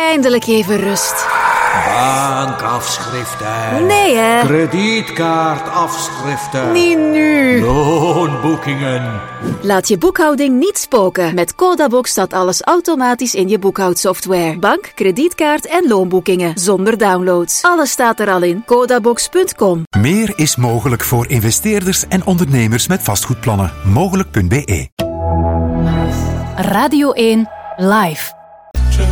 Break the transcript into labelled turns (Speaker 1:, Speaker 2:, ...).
Speaker 1: Eindelijk even rust.
Speaker 2: Bankafschriften.
Speaker 1: Nee, hè?
Speaker 2: Kredietkaartafschriften.
Speaker 1: Niet nu.
Speaker 2: Loonboekingen.
Speaker 1: Laat je boekhouding niet spoken. Met Codabox staat alles automatisch in je boekhoudsoftware. Bank, kredietkaart en loonboekingen. Zonder downloads. Alles staat er al in. Codabox.com.
Speaker 3: Meer is mogelijk voor investeerders en ondernemers met vastgoedplannen. Mogelijk.be.
Speaker 4: Radio 1 Live.